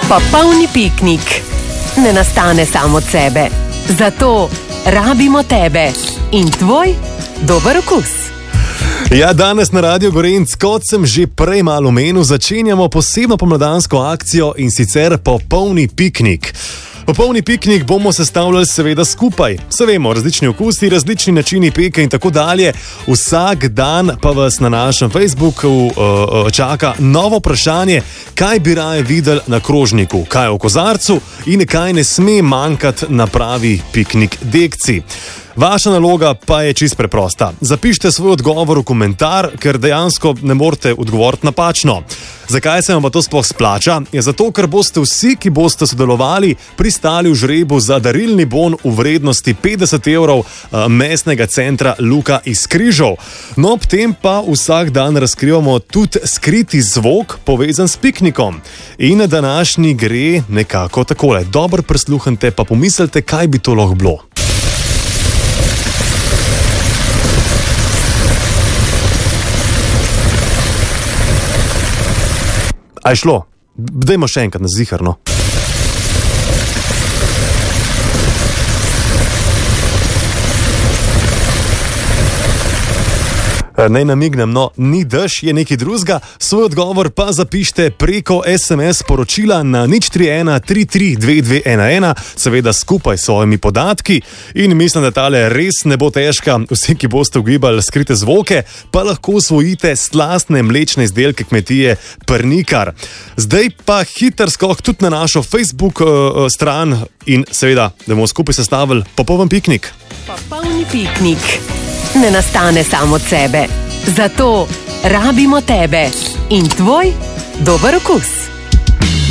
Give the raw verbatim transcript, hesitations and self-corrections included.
Popolni piknik ne nastane sam od sebe. Zato rabimo tebe in tvoj dober okus. Ja, danes na Radiu Gorenc, kot sem že prej malo omenil, začenjamo posebno pomladansko akcijo in sicer popolni piknik. Popolni piknik bomo sestavljali seveda skupaj. Se vemo, različni okusi, različni načini peke in tako dalje. Vsak dan pa vas na našem Facebooku uh, čaka novo vprašanje, kaj bi raje videli na krožniku, kaj v kozarcu in kaj ne sme manjkati na pravi piknik dekci. Vaša naloga pa je čisto preprosta. Zapišite svoj odgovor v komentar, ker dejansko ne morete odgovoriti napačno. Zakaj se vam pa to sploh splača? Je zato, ker boste vsi, ki boste sodelovali, pristali v žrebu za darilni bon v vrednosti petdeset evrov mestnega centra Luka iz Križov. No, ob tem pa vsak dan razkrivamo tudi skriti zvok povezan s piknikom. In današnji gre nekako takole. Dobro prisluhnite pa pomislite, kaj bi to lahko bilo. A je šlo? Dajmo še enkrat na ziharno. Naj namignem, no, ni dež, je nekaj drugega. Svoj odgovor pa zapišite preko es em es sporočila na nič tri ena tri tri dve dve ena ena, seveda skupaj s svojimi podatki. In mislim, da tale res ne bo težka. Vsi, ki boste ugibali skrite zvoke, pa lahko osvojite slastne mlečne izdelke kmetije Prnikar. Zdaj pa hiter skok tudi na našo Facebook uh, stran in seveda, da bomo skupaj sestavili popoln piknik. Popolni piknik ne nastane sam od sebe. Zato rabimo tebe in tvoj dober okus.